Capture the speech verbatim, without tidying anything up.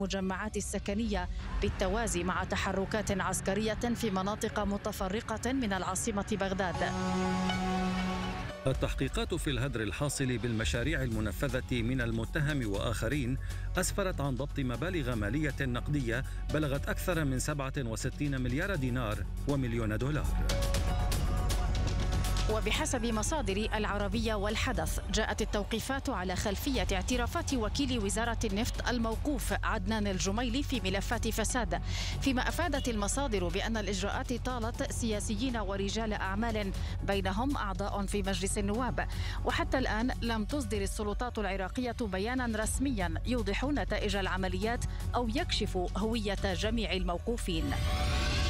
المجمعات السكنية بالتوازي مع تحركات عسكرية في مناطق متفرقة من العاصمة بغداد. التحقيقات في الهدر الحاصل بالمشاريع المنفذة من المتهم وآخرين أسفرت عن ضبط مبالغ مالية نقدية بلغت أكثر من سبعة وستين مليار دينار ومليون دولار. وبحسب مصادر العربية والحدث، جاءت التوقيفات على خلفية اعترافات وكيل وزارة النفط الموقوف عدنان الجميلي في ملفات فساد، فيما أفادت المصادر بأن الإجراءات طالت سياسيين ورجال أعمال بينهم أعضاء في مجلس النواب. وحتى الآن لم تصدر السلطات العراقية بيانا رسميا يوضح نتائج العمليات أو يكشف هوية جميع الموقوفين.